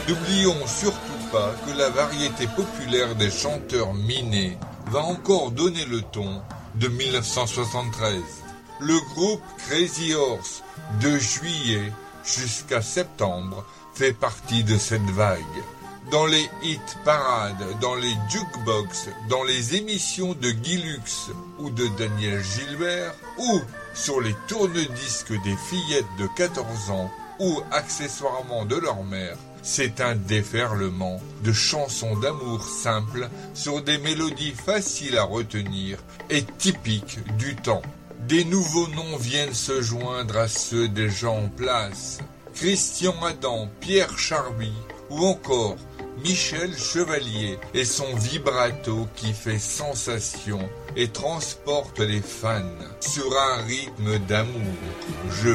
N'oublions surtout pas que la variété populaire des chanteurs minés va encore donner le ton de 1973. Le groupe Crazy Horse, de juillet jusqu'à septembre, fait partie de cette vague. Dans les hit parades, dans les jukebox, dans les émissions de Guy Lux ou de Daniel Gilbert, ou sur les tourne-disques des fillettes de 14 ans, ou accessoirement de leur mère, c'est un déferlement de chansons d'amour simples sur des mélodies faciles à retenir et typiques du temps. Des nouveaux noms viennent se joindre à ceux déjà en place. Christian Adam, Pierre Charby ou encore Michel Chevalier et son vibrato qui fait sensation et transporte les fans sur un rythme d'amour. Je